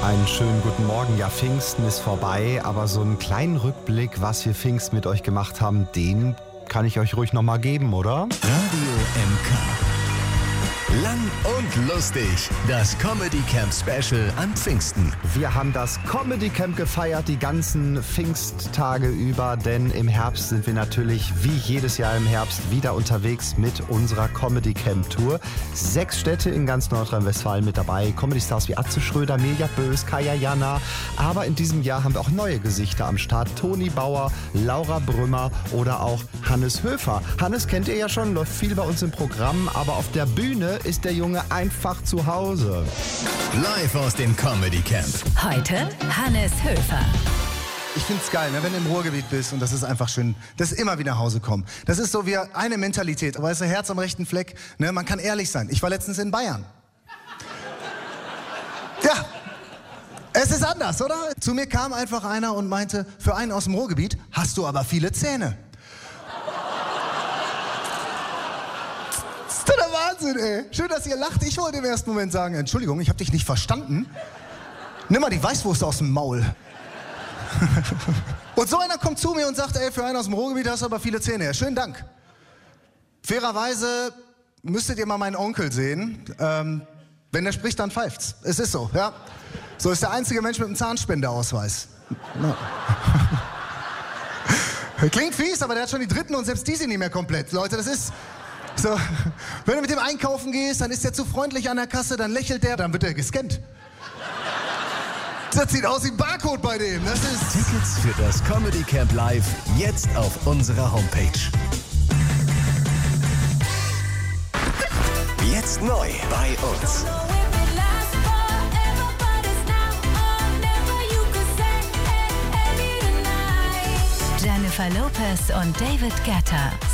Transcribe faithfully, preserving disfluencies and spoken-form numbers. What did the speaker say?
Einen schönen guten Morgen. Ja, Pfingsten ist vorbei, aber so einen kleinen Rückblick, was wir Pfingsten mit euch gemacht haben, den kann ich euch ruhig nochmal geben, oder? Radio M K. Lang und lustig. Das Comedy Camp Special an Pfingsten. Wir haben das Comedy Camp gefeiert, die ganzen Pfingsttage über, denn im Herbst sind wir natürlich wie jedes Jahr im Herbst wieder unterwegs mit unserer Comedy Camp Tour. Sechs Städte in ganz Nordrhein-Westfalen mit dabei. Comedy-Stars wie Atze Schröder, Mirja Bös, Kaya Jana. Aber in diesem Jahr haben wir auch neue Gesichter am Start. Toni Bauer, Laura Brümmer oder auch Hannes Höfer. Hannes kennt ihr ja schon, läuft viel bei uns im Programm, aber auf der Bühne ist der Junge einfach zu Hause. Live aus dem Comedy Camp. Heute Hannes Höfer. Ich find's geil, ne, wenn du im Ruhrgebiet bist und das ist einfach schön, dass immer wieder nach Hause kommen. Das ist so wie eine Mentalität, aber es ist ein Herz am rechten Fleck. Ne, man kann ehrlich sein. Ich war letztens in Bayern. Ja, es ist anders, oder? Zu mir kam einfach einer und meinte, für einen aus dem Ruhrgebiet hast du aber viele Zähne. Das ist doch der Wahnsinn, ey. Schön, dass ihr lacht. Ich wollte im ersten Moment sagen, Entschuldigung, ich hab dich nicht verstanden. Nimm mal die Weißwurst aus dem Maul. Und so einer kommt zu mir und sagt, ey, für einen aus dem Ruhrgebiet hast du aber viele Zähne. Ja, schönen Dank. Fairerweise müsstet ihr mal meinen Onkel sehen. Ähm, wenn der spricht, dann pfeift's. Es ist so, ja. So ist der einzige Mensch mit einem Zahnspendeausweis. Ja. Klingt fies, aber der hat schon die dritten und selbst die sind nicht mehr komplett. Leute, das ist... So, wenn du mit dem einkaufen gehst, dann ist der zu freundlich an der Kasse, dann lächelt der, dann wird er gescannt. Das sieht aus wie ein Barcode bei dem. Das ist Tickets für das Comedy Camp Live jetzt auf unserer Homepage. Jetzt neu bei uns. Jennifer Lopez und David Guetta.